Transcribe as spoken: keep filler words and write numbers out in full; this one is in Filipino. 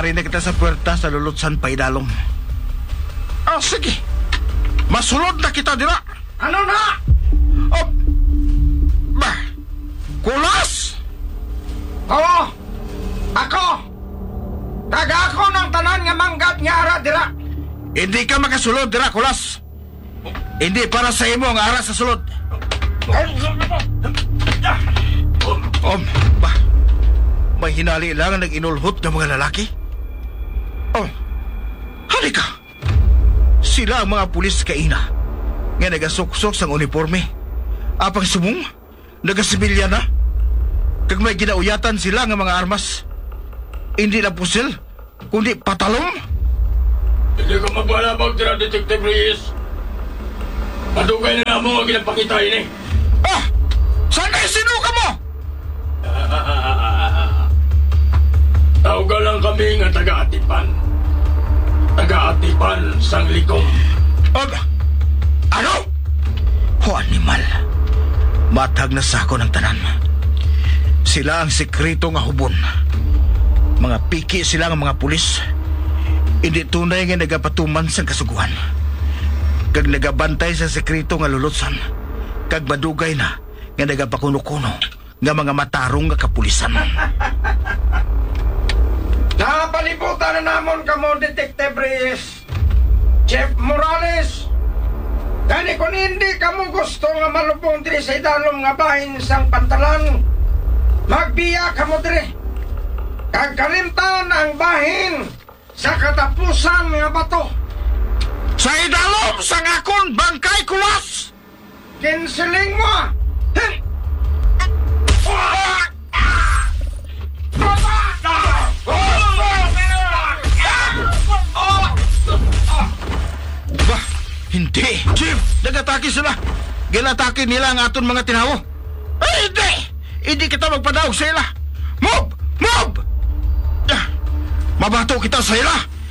Ipari na kita sa puwerta sa lulutsan paidalom. Ah, sige. Masulod na kita dira. Ano na? Oh. Bah. Kulas! Oo. Ako. Taga ako ng tanan nga manggat nga ara dira. Hindi ka makasulod dira, Kulas. Hindi para sa imo ang ara sa sulod. Om, bah. May hinali lang ang nag-inulhot ng mga lalaki. Oh, halika. Sila ang mga pulis kaina nga nagasuksok sang uniforme. Apang sumong, nagasibilya na. Kag may ginauyatan sila nga mga armas. Hindi na pusil, kundi patalong. Hindi ka magbalabag dira, Detective Reyes. Padugay na mo ang ginapakita ini. Ah! Saan kayo sinuka mo? Tawga lang kami nga taga-atipan. Taga-atipan sang likom. Ah, ano? O animal. Matag na sako ng tanan. Sila ang sekreto nga hubon. Mga piki sila nga mga pulis. Hindi tunay nga nagapatuman sa kasuguhan. Kag nagabantay sa sekreto nga lulutsan. Kag madugay na nga nagapakuno-kuno nga mga matarong nga kapulisan. Napalibutan na namon kamo, Detective Reyes. Chef Morales. Gani kung hindi kamo gusto nga malubong diri sa idalom nga bahin sang pantalan, magbiya kamo diri. Kag kalimtan ang bahin sa katapusan nga bato. Sa idalom sa akon bangkay, Kulas! Kinsiling mo! Heh! Bah, hindi. Chief, nagatake sila. Ginatake nila ang aton mga tinawo. Ay, hindi! Hindi kita magpadaog sa ila. Move! Move! Ah, mabato kita sa ila.